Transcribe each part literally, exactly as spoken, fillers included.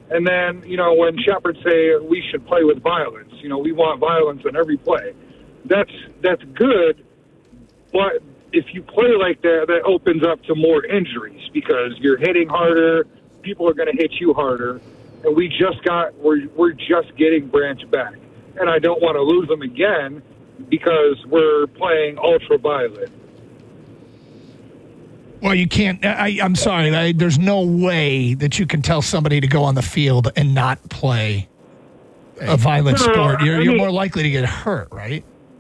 And then, you know, when Shepard say we should play with violence, you know, we want violence in every play. That's that's good, but if you play like that, that opens up to more injuries because you're hitting harder, people are going to hit you harder, and we just got we're we're just getting Branch back, and I don't want to lose him again because we're playing ultraviolet. Well, you can't. I, I'm sorry. I, there's no way that you can tell somebody to go on the field and not play a violent No, sport. You're, I you're mean- more likely to get hurt, right?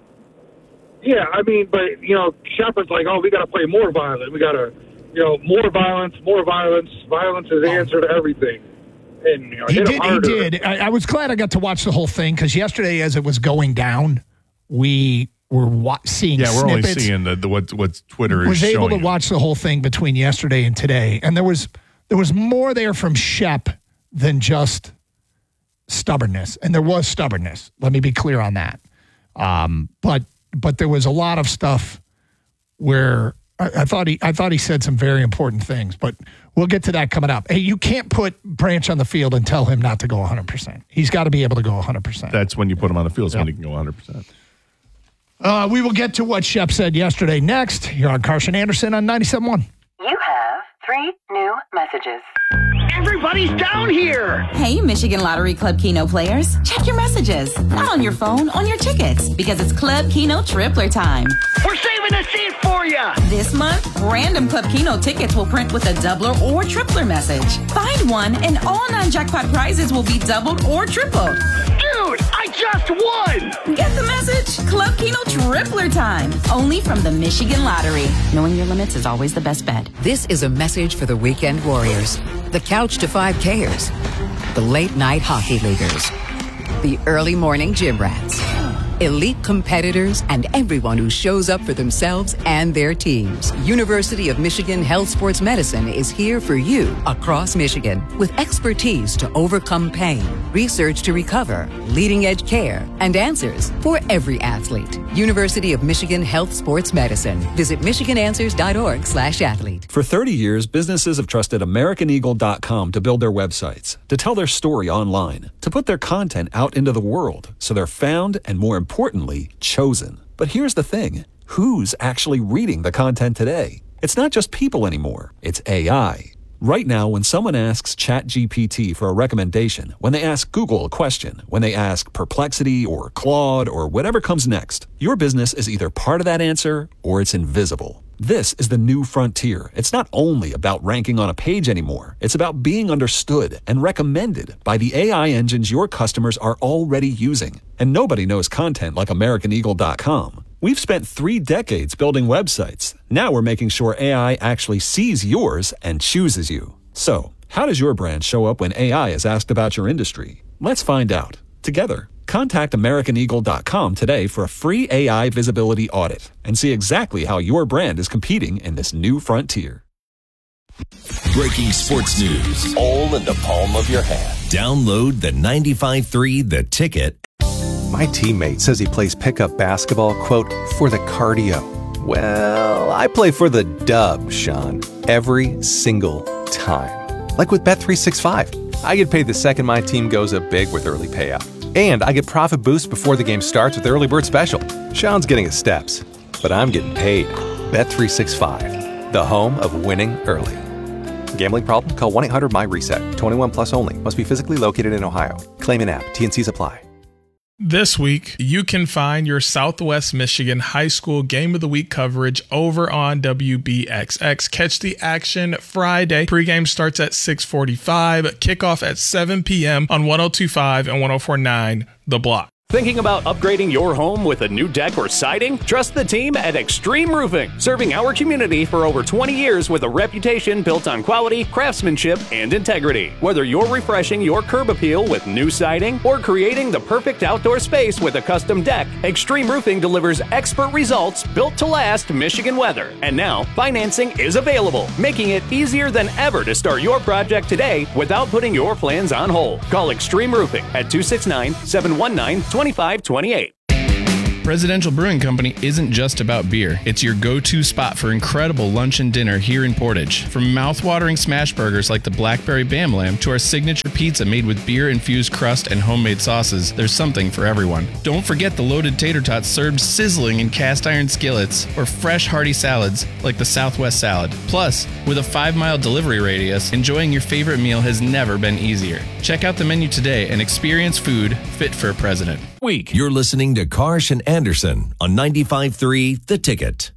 Yeah, I mean, but, you know, Shepard's like, oh, we got to play more violent. We got to, you know, more violence, more violence. Violence is the answer to everything. And, you know, He hit did. him He harder. did. I, I was glad I got to watch the whole thing because yesterday, as it was going down, we were wa- seeing Yeah, we're snippets. only seeing the, the what what Twitter is was showing. able to you. watch the whole thing between yesterday and today, and there was there was more there from Shep than just stubbornness, and there was stubbornness. Let me be clear on that. Um, but but there was a lot of stuff where I, I thought he I thought he said some very important things, but we'll get to that coming up. Hey, you can't put Branch on the field and tell him not to go one hundred percent. He's got to be able to go one hundred percent. That's when you put him on the field, so Yeah. when he can go one hundred percent. Uh, we will get to what Shep said yesterday next. Here on Carson Anderson on ninety-seven point one. You have three new messages. Everybody's down here! Hey, Michigan Lottery Club Keno players. Check your messages. Not on your phone, on your tickets. Because it's Club Keno Tripler time. We're saving a seat for you! This month, random Club Keno tickets will print with a doubler or tripler message. Find one and all non-jackpot prizes will be doubled or tripled. Dude, I just won! Get the message? Club Keno Tripler time. Only from the Michigan Lottery. Knowing your limits is always the best bet. This is a message for the weekend warriors, the couch to five Kers, the late night hockey leaguers, the early morning gym rats, elite competitors, and everyone who shows up for themselves and their teams. University of Michigan Health Sports Medicine is here for you across Michigan with expertise to overcome pain, research to recover, leading edge care, and answers for every athlete. University of Michigan Health Sports Medicine. Visit michigan answers dot org slash athlete. For thirty years, businesses have trusted American Eagle dot com to build their websites, to tell their story online, to put their content out into the world so they're found and, more importantly, chosen. But here's the thing. Who's actually reading the content today? It's not just people anymore. It's A I. Right now, when someone asks ChatGPT for a recommendation, when they ask Google a question, when they ask Perplexity or Claude or whatever comes next, your business is either part of that answer or it's invisible. This is the new frontier. It's not only about ranking on a page anymore. It's about being understood and recommended by the A I engines your customers are already using. And nobody knows content like American Eagle dot com. We've spent three decades building websites. Now we're making sure A I actually sees yours and chooses you. So, how does your brand show up when A I is asked about your industry? Let's find out. Together, contact American Eagle dot com today for a free A I visibility audit and see exactly how your brand is competing in this new frontier. Breaking sports news, all in the palm of your hand. Download the ninety-five point three The Ticket. My teammate says he plays pickup basketball, quote, for the cardio. Well, I play for the dub, Sean, every single time. Like with Bet three sixty-five. I get paid the second my team goes up big with early payout. And I get profit boost before the game starts with Early Bird Special. Sean's getting his steps, but I'm getting paid. Bet three sixty-five, the home of winning early. Gambling problem? Call one eight hundred M Y reset. twenty-one plus only. Must be physically located in Ohio. Claim in app. T N Cs apply. This week, you can find your Southwest Michigan High School Game of the Week coverage over on W B X X. Catch the action Friday. Pregame starts at six forty-five, kickoff at seven p.m. on one oh two point five and one oh four point nine The Block. Thinking about upgrading your home with a new deck or siding? Trust the team at Extreme Roofing, serving our community for over twenty years with a reputation built on quality, craftsmanship, and integrity. Whether you're refreshing your curb appeal with new siding or creating the perfect outdoor space with a custom deck, Extreme Roofing delivers expert results built to last Michigan weather. And now, financing is available, making it easier than ever to start your project today without putting your plans on hold. Call Extreme Roofing at two six nine, seven one nine, two five two eight. Presidential Brewing Company isn't just about beer. It's your go-to spot for incredible lunch and dinner here in Portage. From mouth-watering smash burgers like the Blackberry Bam Lamb to our signature pizza made with beer-infused crust and homemade sauces, there's something for everyone. Don't forget the loaded tater tots served sizzling in cast iron skillets or fresh hearty salads like the Southwest salad. Plus, with a five-mile delivery radius, enjoying your favorite meal has never been easier. Check out the menu today and experience food fit for a president. Week. You're listening to Karsh and Anderson on ninety-five point three The Ticket.